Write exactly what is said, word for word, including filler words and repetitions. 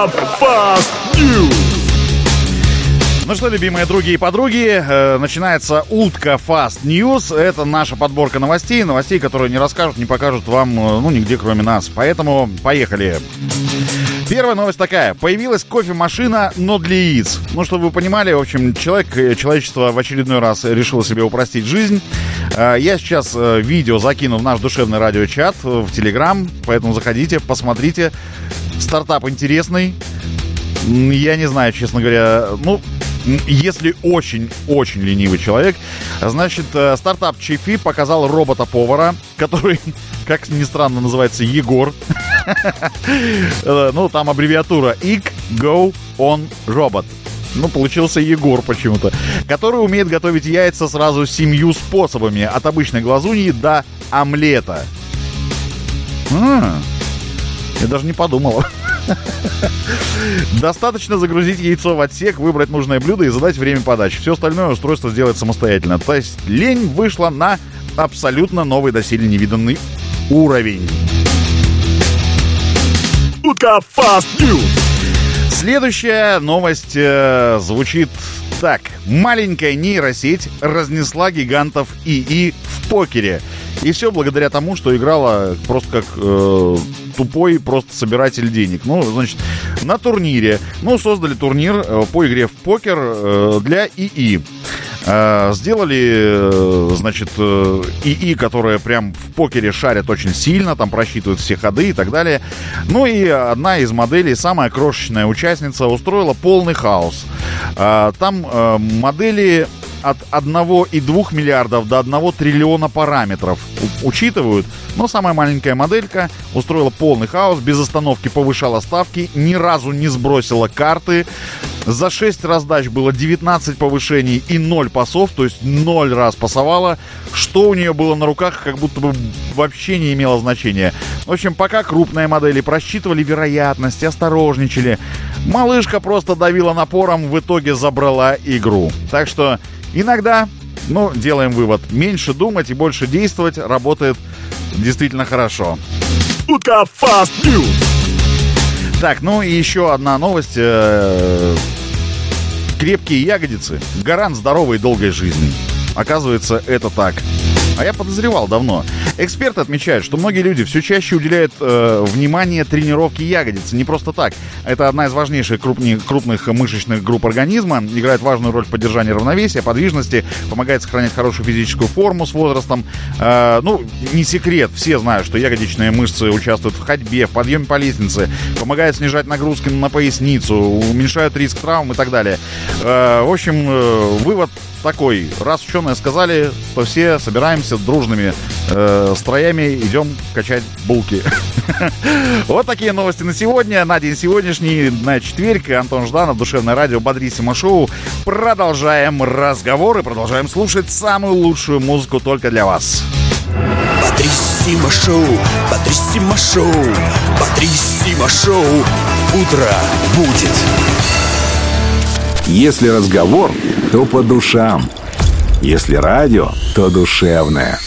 Утка Fast News. Ну что, любимые други и подруги, э, начинается Утка Fast News. Это наша подборка новостей, новостей, которые не расскажут, не покажут вам, э, ну, нигде, кроме нас. Поэтому поехали. Первая новость такая. Появилась кофемашина, но для яиц. Ну, чтобы вы понимали, в общем, человек, человечество в очередной раз решило себе упростить жизнь. Э, я сейчас э, видео закину в наш душевный радиочат, э, в Телеграм, поэтому заходите, посмотрите. Стартап интересный. Я не знаю, честно говоря, ну... Если очень-очень ленивый человек, значит, стартап Чифи показал робота-повара, который, как ни странно, называется Егор. Ну, там аббревиатура ай си Go On Robot. Ну, получился Егор почему-то. Который умеет готовить яйца сразу семью способами. От обычной глазуньи до омлета. А, я даже не подумал. Достаточно загрузить яйцо в отсек, выбрать нужное блюдо и задать время подачи. Все остальное устройство сделает самостоятельно. То есть лень вышла на абсолютно новый, доселе невиданный уровень. Утка Fast News. Следующая новость э, звучит так. Маленькая нейросеть разнесла гигантов ИИ в покере. И все благодаря тому, что играла просто как э, тупой просто собиратель денег. Ну, значит, на турнире. Ну, создали турнир э, по игре в покер э, для ИИ. Э, сделали, э, значит, э, ИИ, которые прям в покере шарят очень сильно, там просчитывают все ходы и так далее. Ну и одна из моделей, самая крошечная участница, устроила полный хаос. Э, там э, модели... от одного и двух миллиардов до одного триллиона параметров у- учитывают, но самая маленькая моделька устроила полный хаос, без остановки повышала ставки, ни разу не сбросила карты. За шесть раздач было девятнадцать повышений и ноль пасов, то есть ноль раз пасовала. Что у нее было на руках, как будто бы вообще не имело значения. В общем, пока крупные модели просчитывали вероятности, осторожничали, малышка просто давила напором, в итоге забрала игру. Так что иногда, ну, делаем вывод, меньше думать и больше действовать работает действительно хорошо. Утка Fast News. Так, ну и еще одна новость. Крепкие ягодицы — гарант здоровой и долгой жизни. Оказывается, это так. А я подозревал давно. Эксперты отмечают, что многие люди все чаще уделяют э, внимание тренировке ягодиц. Не просто так. Это одна из важнейших крупни, крупных мышечных групп организма. Играет важную роль в поддержании равновесия, подвижности. Помогает сохранять хорошую физическую форму с возрастом. Э, ну, не секрет. Все знают, что ягодичные мышцы участвуют в ходьбе, в подъеме по лестнице. Помогают снижать нагрузки на поясницу. Уменьшают риск травм и так далее. Э, в общем, э, вывод такой. Раз ученые сказали, то все собираемся дружными э, строями, идем качать булки. Вот такие новости на сегодня. На день сегодняшний, на четверг. Антон Жданов, Душевное радио, Бодрисимо шоу. Продолжаем разговор и продолжаем слушать самую лучшую музыку только для вас. Бодрисимо шоу, Бодрисимо шоу, Бодрисимо шоу. Утро будет. Если разговор, то по душам. Если радио, то душевное.